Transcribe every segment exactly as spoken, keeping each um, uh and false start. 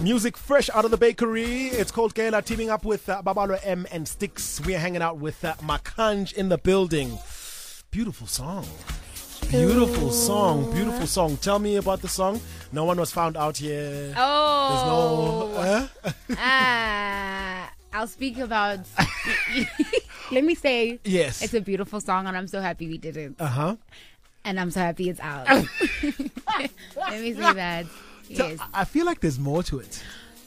Music fresh out of the bakery. It's called Kela, teaming up with uh, Babalo M and Sticks. We're hanging out with uh, Makanj in the building. Beautiful song. Beautiful Ooh. song. Beautiful song. Tell me about the song. No one was found out here. Oh. There's no... Uh? uh, I'll speak about... Let me say... Yes. It's a beautiful song and I'm so happy we did it. Uh-huh. And I'm so happy it's out. Let me say that. Yes. So I feel like there's more to it.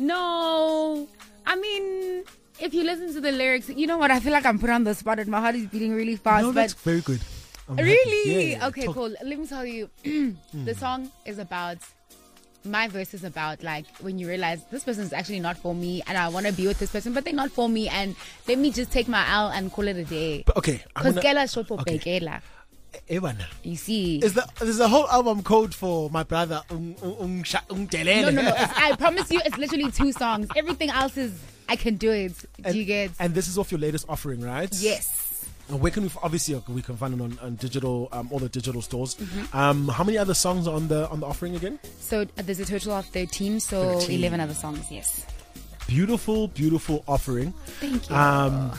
No. I mean, if you listen to the lyrics, you know what? I feel like I'm put on the spot and my heart is beating really fast. No, but that's very good. I'm really? Yeah, yeah, yeah. Okay, Talk. cool. Let me tell you. The song is about... My verse is about, like, when you realize this person is actually not for me and I want to be with this person, but they're not for me, and let me just take my L and call it a day. But okay. Because gonna... Kela is short for okay. Bekela. Ewana. You see. Is the, there's a whole album code for my brother. Um, um, um, um, no, no, no. It's, I promise you, it's literally two songs. Everything else is, I can do it. Do and, you get? And this is off your latest offering, right? Yes. Where can we, obviously we can find it on, on digital, um, all the digital stores. Mm-hmm. Um, how many other songs are on the on the offering again? So uh, there's a total of thirteen, so thirteen. eleven other songs. Yes. Beautiful, beautiful offering. Thank you. Um,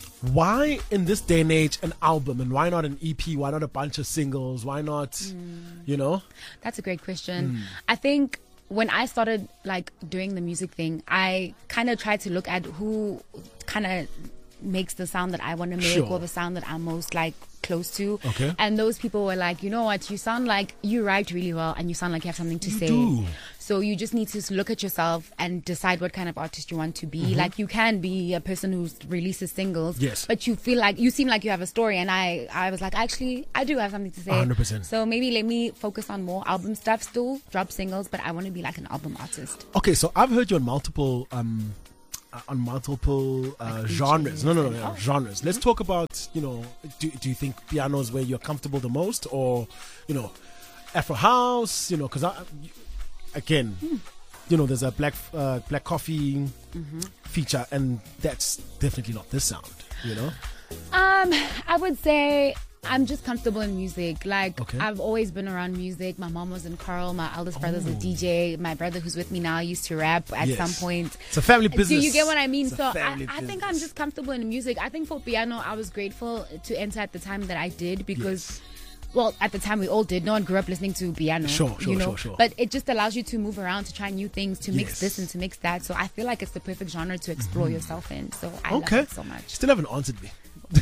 why in this day and age an album, and why not an E P? Why not a bunch of singles? Why not, mm. you know? That's a great question. Mm. I think when I started like doing the music thing, I kind of tried to look at who kind of makes the sound that I want to make, sure. or the sound that I'm most like close to. Okay. And those people were like, you know what, you sound like you write really well and you sound like you have something to you say. Do. So you just need to look at yourself and decide what kind of artist you want to be. Mm-hmm. Like you can be a person who releases singles, yes. but you feel like you seem like you have a story. And I, I was like, actually, I do have something to say. one hundred percent. So maybe let me focus on more album stuff. Still drop singles, but I want to be like an album artist. Okay, so I've heard you on multiple um, uh, on multiple uh, like genres. No, no, no, no, oh. genres. Let's talk about, you know, do, do you think piano is where you're comfortable the most, or, you know, Afro house? You know, because I, again, hmm. you know, there's a black uh, black coffee mm-hmm. feature, and that's definitely not this sound. You know. Um, I would say I'm just comfortable in music. Like, okay. I've always been around music. My mom was in choral. My eldest brother's oh. a D J. My brother who's with me now used to rap at yes. some point. It's a family business. Do you get what I mean? It's so I, I think I'm just comfortable in music. I think for piano, I was grateful to enter at the time that I did because... Yes. Well, at the time we all did. No one grew up listening to piano. Sure, sure, you know? sure, sure. But it just allows you to move around, to try new things, to mix yes. this and to mix that. So I feel like it's the perfect genre to explore mm-hmm. yourself in. So I okay. love it so much. Still haven't answered me.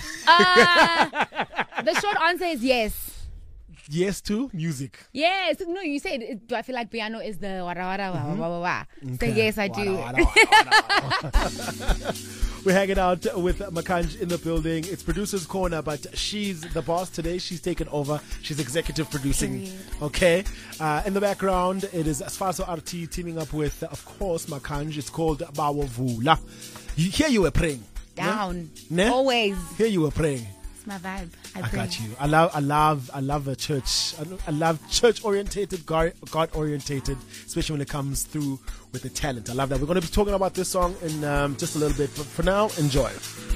uh, the short answer is yes. Yes to music. Yes. No, you said, do I feel like piano is the wara wara wa wa wa wa? So yes, I do. Wara, wara, wara, wara. We're hanging out with Makanj in the building. It's producer's corner, but she's the boss today. She's taken over. She's executive producing. Okay. Uh, in the background, it is Sfaso R T teaming up with, of course, Makanj. It's called Bawo Vula. You, here you were praying. Down. Ne? Ne? Always. Here you were praying. My vibe. I, I got you. I love, I love, I love a church. I love church orientated, God orientated, especially when it comes through with the talent. I love that. We're going to be talking about this song in um, just a little bit, but for now, enjoy.